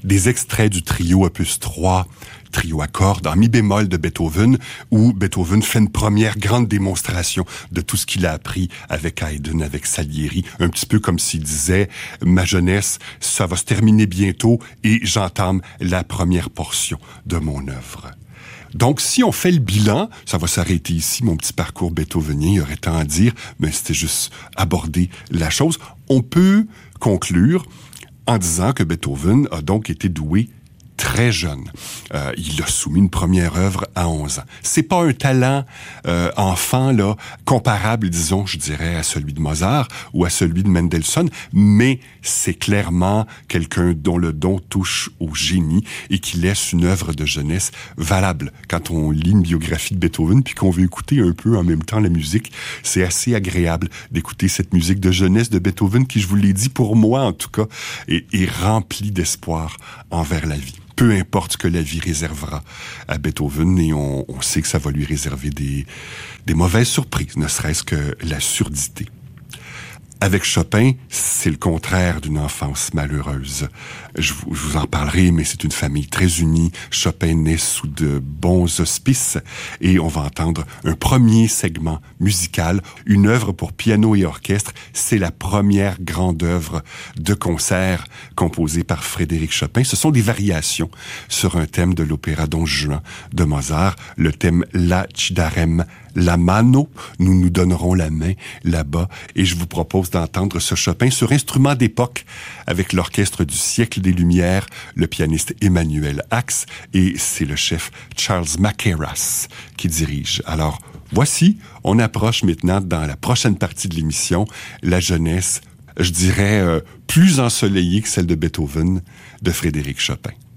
des extraits du trio opus 3, trio à cordes en mi bémol de Beethoven, où Beethoven fait une première grande démonstration de tout ce qu'il a appris avec Haydn, avec Salieri, un petit peu comme s'il disait « Ma jeunesse, ça va se terminer bientôt et j'entame la première portion de mon œuvre ». Donc, si on fait le bilan, ça va s'arrêter ici, mon petit parcours beethovenien, il y aurait tant à dire, mais c'était juste aborder la chose. On peut conclure en disant que Beethoven a donc été doué très jeune. Il a soumis une première œuvre à 11 ans. C'est pas un talent enfant là comparable, disons, je dirais, à celui de Mozart ou à celui de Mendelssohn, mais c'est clairement quelqu'un dont le don touche au génie et qui laisse une œuvre de jeunesse valable. Quand on lit une biographie de Beethoven puis qu'on veut écouter un peu en même temps la musique, c'est assez agréable d'écouter cette musique de jeunesse de Beethoven qui, je vous l'ai dit, pour moi en tout cas, est remplie d'espoir envers la vie. Peu importe ce que la vie réservera à Beethoven, et on sait que ça va lui réserver des mauvaises surprises, ne serait-ce que la surdité. Avec Chopin, c'est le contraire d'une enfance malheureuse. Je vous en parlerai, mais c'est une famille très unie. Chopin naît sous de bons auspices et on va entendre un premier segment musical, une œuvre pour piano et orchestre. C'est la première grande œuvre de concert composée par Frédéric Chopin. Ce sont des variations sur un thème de l'opéra Don Juan de Mozart, le thème La ci darem la mano, nous nous donnerons la main là-bas, et je vous propose d'entendre ce Chopin sur instrument d'époque avec l'orchestre du siècle des Lumières, le pianiste Emmanuel Ax, et c'est le chef Charles Mackerras qui dirige. Alors, voici, on approche maintenant dans la prochaine partie de l'émission, la jeunesse, je dirais, plus ensoleillée que celle de Beethoven, de Frédéric Chopin.